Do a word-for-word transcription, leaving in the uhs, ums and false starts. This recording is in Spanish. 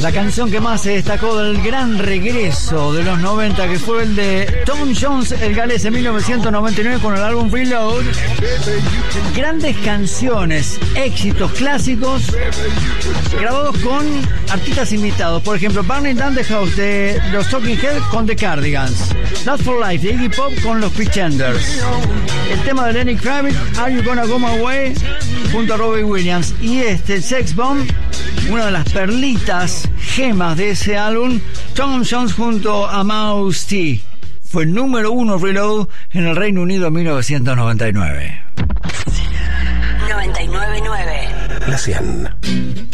La canción que más se destacó del gran regreso de los noventa, que fue el de Tom Jones, el galés, en mil novecientos noventa y nueve con el álbum Reload. Grandes canciones, éxitos clásicos, grabados con artistas invitados. Por ejemplo, Burning Down the House de los Talking Heads con The Cardigans. Last for Life de Iggy Pop con los Pretenders. El tema de Lenny Kravitz, Are You Gonna Go My Way, junto a Robbie Williams. Y este, Sex Bomb, una de las perlitas, gemas de ese álbum, Tom Jones junto a Mouse T. Fue número uno Reload en el Reino Unido en mil novecientos noventa y nueve. noventa y nueve punto nueve. La cien.